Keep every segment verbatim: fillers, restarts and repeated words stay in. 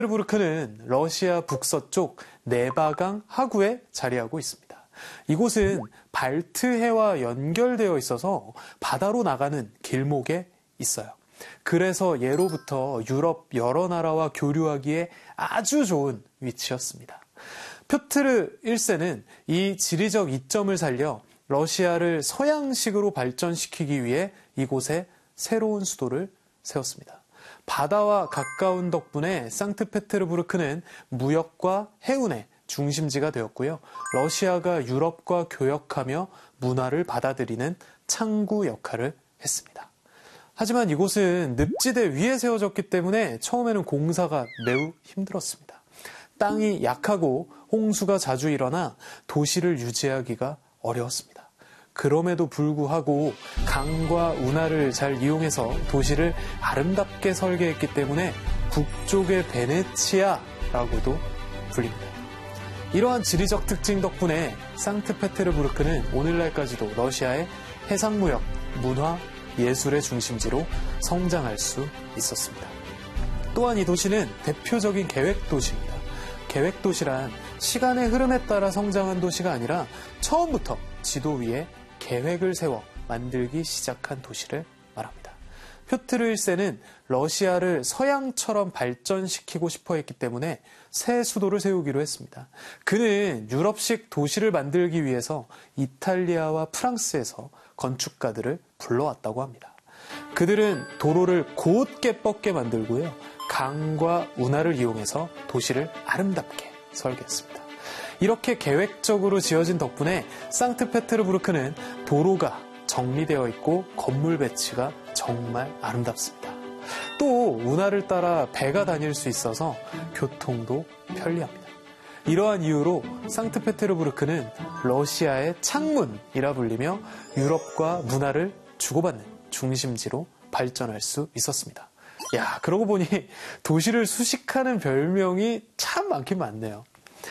페테르부르크는 러시아 북서쪽 네바강 하구에 자리하고 있습니다. 이곳은 발트해와 연결되어 있어서 바다로 나가는 길목에 있어요. 그래서 예로부터 유럽 여러 나라와 교류하기에 아주 좋은 위치였습니다. 표트르 일 세는 이 지리적 이점을 살려 러시아를 서양식으로 발전시키기 위해 이곳에 새로운 수도를 세웠습니다. 바다와 가까운 덕분에 상트페테르부르크는 무역과 해운의 중심지가 되었고요. 러시아가 유럽과 교역하며 문화를 받아들이는 창구 역할을 했습니다. 하지만 이곳은 늪지대 위에 세워졌기 때문에 처음에는 공사가 매우 힘들었습니다. 땅이 약하고 홍수가 자주 일어나 도시를 유지하기가 어려웠습니다. 그럼에도 불구하고 강과 운하를 잘 이용해서 도시를 아름답게 설계했기 때문에 북쪽의 베네치아라고도 불립니다. 이러한 지리적 특징 덕분에 상트페테르부르크는 오늘날까지도 러시아의 해상무역, 문화, 예술의 중심지로 성장할 수 있었습니다. 또한 이 도시는 대표적인 계획도시입니다. 계획도시란 시간의 흐름에 따라 성장한 도시가 아니라 처음부터 지도 위에 계획을 세워 만들기 시작한 도시를 말합니다. 표트르 일 세는 러시아를 서양처럼 발전시키고 싶어 했기 때문에 새 수도를 세우기로 했습니다. 그는 유럽식 도시를 만들기 위해서 이탈리아와 프랑스에서 건축가들을 불러왔다고 합니다. 그들은 도로를 곧게 뻗게 만들고요. 강과 운하를 이용해서 도시를 아름답게 설계했습니다. 이렇게 계획적으로 지어진 덕분에 상트페테르부르크는 도로가 정리되어 있고 건물 배치가 정말 아름답습니다. 또 운하를 따라 배가 다닐 수 있어서 교통도 편리합니다. 이러한 이유로 상트페테르부르크는 러시아의 창문이라 불리며 유럽과 문화를 주고받는 중심지로 발전할 수 있었습니다. 야, 그러고 보니 도시를 수식하는 별명이 참 많긴 많네요.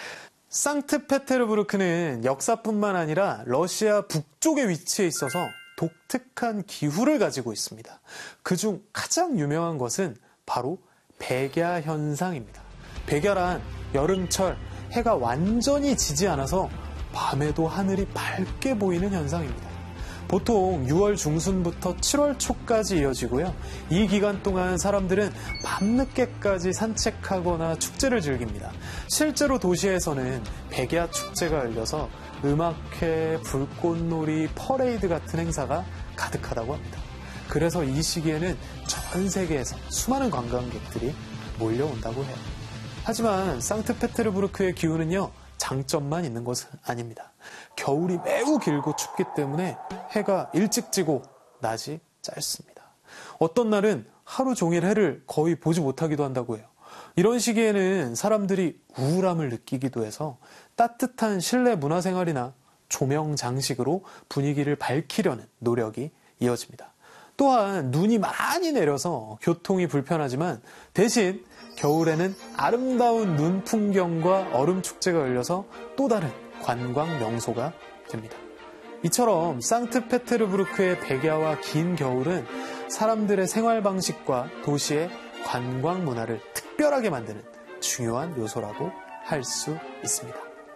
상트페테르부르크는 역사뿐만 아니라 러시아 북쪽에 위치해 있어서 독특한 기후를 가지고 있습니다. 그중 가장 유명한 것은 바로 백야 현상입니다. 백야란 여름철 해가 완전히 지지 않아서 밤에도 하늘이 밝게 보이는 현상입니다. 보통 유월 중순부터 칠월 초까지 이어지고요. 이 기간 동안 사람들은 밤늦게까지 산책하거나 축제를 즐깁니다. 실제로 도시에서는 백야 축제가 열려서 음악회, 불꽃놀이, 퍼레이드 같은 행사가 가득하다고 합니다. 그래서 이 시기에는 전 세계에서 수많은 관광객들이 몰려온다고 해요. 하지만 상트페테르부르크의 기후는요, 장점만 있는 것은 아닙니다. 겨울이 매우 길고 춥기 때문에 해가 일찍 지고 낮이 짧습니다. 어떤 날은 하루 종일 해를 거의 보지 못하기도 한다고 해요. 이런 시기에는 사람들이 우울함을 느끼기도 해서 따뜻한 실내 문화생활이나 조명 장식으로 분위기를 밝히려는 노력이 이어집니다. 또한 눈이 많이 내려서 교통이 불편하지만 대신 겨울에는 아름다운 눈 풍경과 얼음 축제가 열려서 또 다른 관광 명소가 됩니다. 이처럼 상트페테르부르크의 백야와 긴 겨울은 사람들의 생활 방식과 도시의 관광 문화를 특별하게 만드는 중요한 요소라고 할 수 있습니다.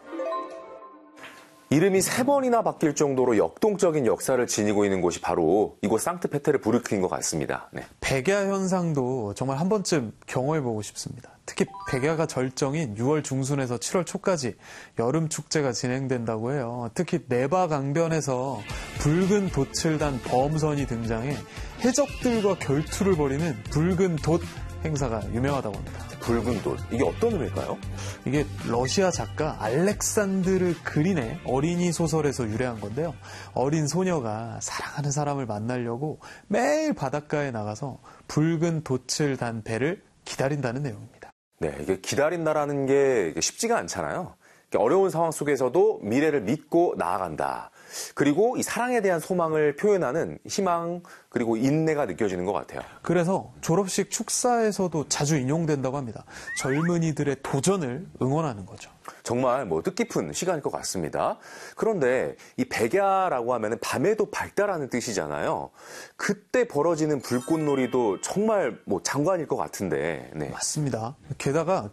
이름이 세 번이나 바뀔 정도로 역동적인 역사를 지니고 있는 곳이 바로 이곳 상트페테르부르크인 것 같습니다. 네. 백야 현상도 정말 한 번쯤 경험해보고 싶습니다. 특히 백야가 절정인 유월 중순에서 칠월 초까지 여름 축제가 진행된다고 해요. 특히 네바 강변에서 붉은 돛을 단 범선이 등장해 해적들과 결투를 벌이는 붉은 돛 행사가 유명하다고 합니다. 붉은 돛, 이게 어떤 의미일까요? 이게 러시아 작가 알렉산드르 그린의 어린이 소설에서 유래한 건데요. 어린 소녀가 사랑하는 사람을 만나려고 매일 바닷가에 나가서 붉은 돛을 단 배를 기다린다는 내용입니다. 네, 이게 기다린다라는 게 쉽지가 않잖아요. 어려운 상황 속에서도 미래를 믿고 나아간다. 그리고 이 사랑에 대한 소망을 표현하는 희망 그리고 인내가 느껴지는 것 같아요. 그래서 졸업식 축사에서도 자주 인용된다고 합니다. 젊은이들의 도전을 응원하는 거죠. 정말 뭐 뜻깊은 시간일 것 같습니다. 그런데 이 백야라고 하면 밤에도 밝다라는 뜻이잖아요. 그때 벌어지는 불꽃놀이도 정말 뭐 장관일 것 같은데. 네. 맞습니다. 게다가